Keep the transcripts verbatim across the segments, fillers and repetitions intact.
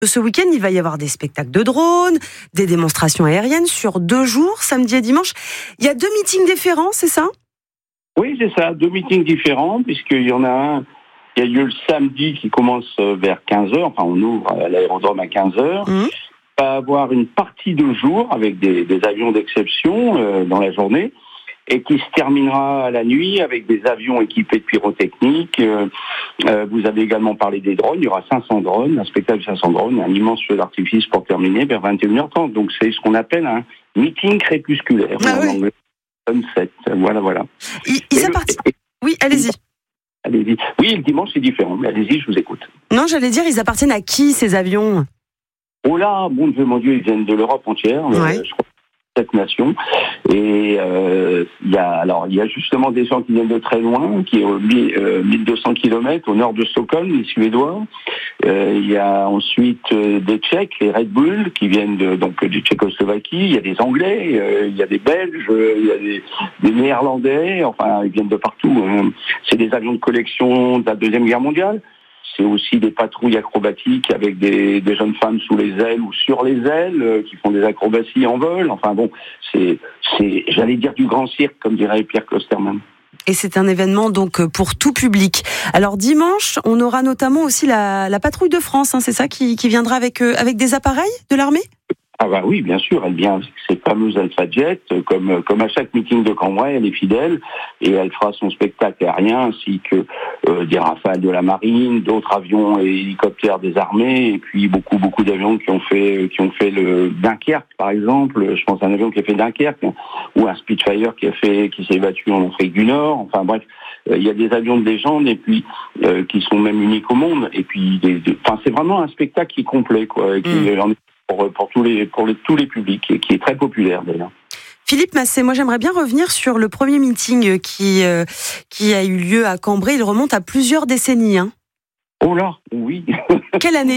Ce week-end, il va y avoir des spectacles de drones, des démonstrations aériennes sur deux jours, samedi et dimanche. Il y a deux meetings différents, c'est ça ? Oui, c'est ça, deux meetings différents, puisqu'il y en a un qui a lieu le samedi qui commence vers quinze heures, enfin on ouvre à l'aérodrome à quinze heures. Mmh. On va avoir une partie de jour avec des, des avions d'exception euh, dans la journée, et qui se terminera à la nuit avec des avions équipés de pyrotechnique. Euh, euh, vous avez également parlé des drones, il y aura cinq cents drones, un spectacle de cinq cents drones, un immense feu d'artifice pour terminer vers vingt et une heures trente. Donc c'est ce qu'on appelle un meeting crépusculaire. Ah oui. En anglais, sunset. Voilà, voilà. Il, il appartient... le... Oui, allez-y. Allez-y. Oui, le dimanche c'est différent, mais allez-y, je vous écoute. Non, j'allais dire, ils appartiennent à qui ces avions ? Oh là, bon Dieu, mon Dieu, ils viennent de l'Europe entière. Ouais. Euh, je crois cette nation, et euh, il y a alors il y a justement des gens qui viennent de très loin, qui est au euh, mille deux cents kilomètres au nord de Stockholm, les Suédois. Euh, il y a ensuite euh, des Tchèques, les Red Bull, qui viennent de, donc du Tchécoslovaquie. Il y a des Anglais, euh, il y a des Belges, euh, il y a des, des Néerlandais. Enfin, ils viennent de partout. Hein. C'est des avions de collection de la Deuxième Guerre mondiale. C'est aussi des patrouilles acrobatiques avec des, des jeunes femmes sous les ailes ou sur les ailes euh, qui font des acrobaties en vol. Enfin bon, c'est, c'est, j'allais dire du grand cirque, comme dirait Pierre Klosterman. Et c'est un événement donc pour tout public. Alors dimanche, on aura notamment aussi la, la patrouille de France, hein, c'est ça qui, qui viendra avec, euh, avec des appareils de l'armée ? Ah bah oui, bien sûr, elle vient avec ses fameux Alpha Jet, comme comme à chaque meeting de Cambrai, elle est fidèle et elle fera son spectacle aérien ainsi que euh, des Rafales de la marine, d'autres avions et hélicoptères des armées et puis beaucoup beaucoup d'avions qui ont fait qui ont fait le Dunkerque par exemple. Je pense à un avion qui a fait Dunkerque ou un Spitfire qui a fait qui s'est battu en Afrique du Nord. Enfin bref, euh, il y a des avions de légende et puis euh, qui sont même uniques au monde et puis des, des, enfin c'est vraiment un spectacle qui est complet quoi. Et qui, mmh. Pour, pour tous les pour les, tous les publics et qui est très populaire d'ailleurs. Philippe Massé, moi j'aimerais bien revenir sur le premier meeting qui euh, qui a eu lieu à Cambrai. Il remonte à plusieurs décennies. Hein. Oh là, oui. Quelle année ?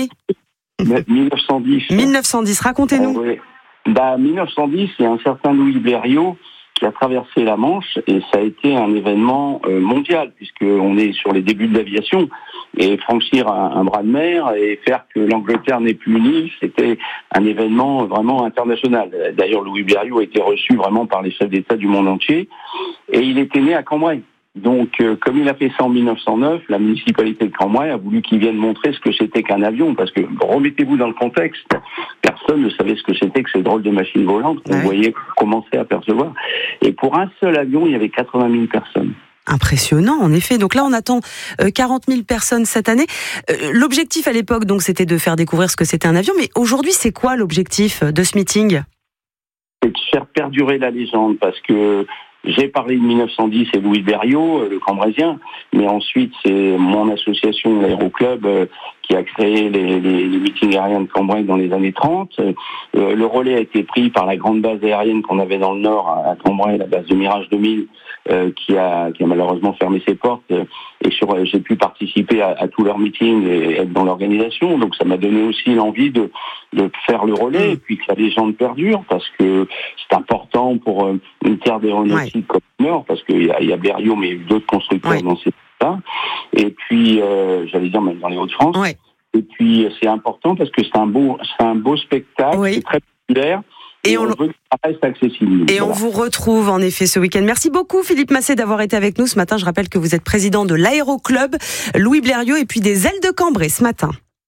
mille neuf cent dix. mille neuf cent dix. Racontez-nous. Oh, oui. Bah mille neuf cent dix, il y a un certain Louis Blériot qui a traversé la Manche et ça a été un événement euh, mondial puisqu'on est sur les débuts de l'aviation et franchir un, un bras de mer et faire que l'Angleterre n'est plus unie, c'était un événement vraiment international. D'ailleurs, Louis Blériot a été reçu vraiment par les chefs d'État du monde entier et il était né à Cambrai. Donc, euh, comme il a fait ça en mille neuf cent neuf, la municipalité de Cambrai a voulu qu'il vienne montrer ce que c'était qu'un avion, parce que, remettez-vous dans le contexte, personne ne savait ce que c'était que ces drôles de machines volantes qu'on ouais. voyait commencer à percevoir. Et pour un seul avion, il y avait quatre-vingt mille personnes. Impressionnant, en effet. Donc là, on attend quarante mille personnes cette année. L'objectif à l'époque, donc, c'était de faire découvrir ce que c'était un avion. Mais aujourd'hui, c'est quoi l'objectif de ce meeting ? C'est de faire perdurer la légende, parce que j'ai parlé de mille neuf cent dix et Louis Blériot, le Cambraisien, mais ensuite c'est mon association, l'Aéroclub, euh, qui a créé les, les, les meetings aériens de Cambrai dans les années trente. Euh, le relais a été pris par la grande base aérienne qu'on avait dans le Nord, à Cambrai, la base de Mirage deux mille, euh, qui, a, qui a malheureusement fermé ses portes. Et sur, j'ai pu participer à, à tous leurs meetings et être dans l'organisation. Donc ça m'a donné aussi l'envie de, de faire le relais et puis que la légende perdure, parce que c'est important pour euh, une terre d'aéronautique ouais. comme le Nord, parce qu'il y a, il y a Blériot, mais il y a eu d'autres constructeurs ouais. dans ces là. Et puis, euh, j'allais dire même dans les Hauts-de-France. Ouais. Et puis, c'est important parce que c'est un beau, c'est un beau spectacle, oui. c'est très populaire. Et, et on, on veut que ça reste accessible. Et voilà. On vous retrouve en effet ce week-end. Merci beaucoup Philippe Massé d'avoir été avec nous ce matin. Je rappelle que vous êtes président de l'Aéroclub Louis Blériot et puis des Ailes de Cambrai ce matin.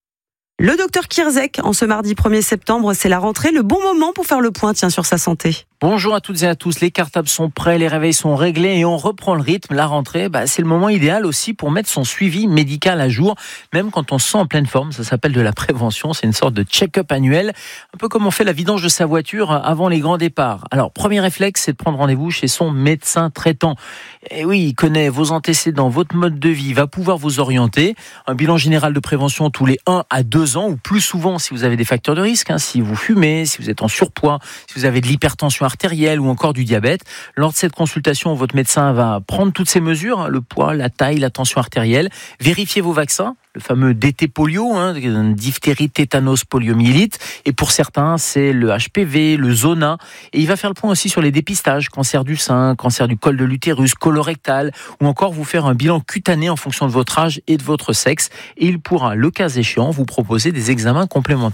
Le docteur Kierzek, en ce mardi premier septembre, c'est la rentrée, le bon moment pour faire le point tiens, sur sa santé. Bonjour à toutes et à tous, les cartables sont prêts, les réveils sont réglés et on reprend le rythme. La rentrée, bah, c'est le moment idéal aussi pour mettre son suivi médical à jour, même quand on se sent en pleine forme. Ça s'appelle de la prévention, c'est une sorte de check-up annuel, un peu comme on fait la vidange de sa voiture avant les grands départs. Alors, premier réflexe, c'est de prendre rendez-vous chez son médecin traitant. Et oui, il connaît vos antécédents, votre mode de vie, il va pouvoir vous orienter. Un bilan général de prévention tous les un à deux ans ou plus souvent si vous avez des facteurs de risque, hein, si vous fumez, si vous êtes en surpoids, si vous avez de l'hypertension artérielle ou encore du diabète. Lors de cette consultation, votre médecin va prendre toutes ces mesures, hein, le poids, la taille, la tension artérielle, vérifier vos vaccins, le fameux D T polio, hein, diphtérie, tétanos, poliomyélite, et pour certains, c'est le H P V, le Zona, et il va faire le point aussi sur les dépistages, cancer du sein, cancer du col de l'utérus, colorectal, ou encore vous faire un bilan cutané en fonction de votre âge et de votre sexe, et il pourra, le cas échéant, vous proposer des examens complémentaires.